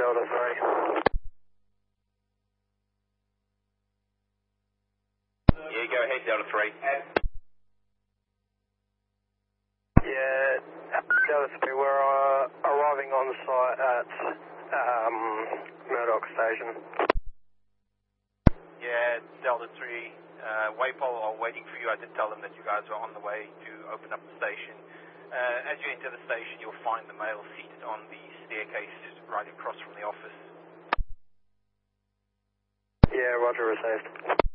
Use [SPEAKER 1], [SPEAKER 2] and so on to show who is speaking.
[SPEAKER 1] Delta 3.
[SPEAKER 2] Yeah, go ahead, Delta 3.
[SPEAKER 1] Yeah, Delta 3, we're arriving on site at Murdoch Station.
[SPEAKER 2] Yeah, Delta 3, Waypol are waiting for you. I did tell them that you guys were on the way to open up the station. As you enter the station, you'll find the male seated on the staircase right across from the office.
[SPEAKER 1] Yeah, roger, received.